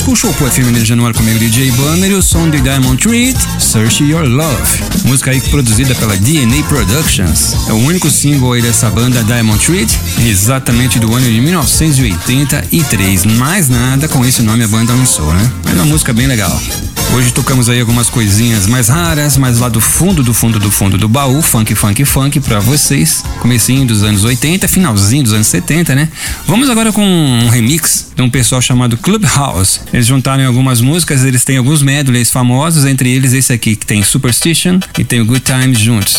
puxou o FM Energia no ar comigo, DJ Bummer, e o som de Diamond Treat, Search Your Love. Música aí produzida pela DNA Productions. É o único single aí dessa banda, Diamond Treat, exatamente do ano de 1983. Mais nada com esse nome a banda lançou, né? Mas é uma música bem legal. Hoje tocamos aí algumas coisinhas mais raras, mas lá do fundo do baú, funk pra vocês. Comecinho dos anos 80, finalzinho dos anos 70, né? Vamos agora com um remix de um pessoal chamado Clubhouse. Eles juntaram algumas músicas, eles têm alguns medleys famosos, entre eles esse aqui que tem Superstition e tem o Good Times juntos.